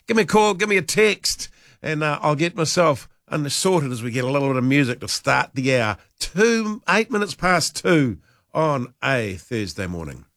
give me a call, give me a text, and I'll get myself sorted as we get a little bit of music to start the hour. 8 minutes past 2 on a Thursday morning.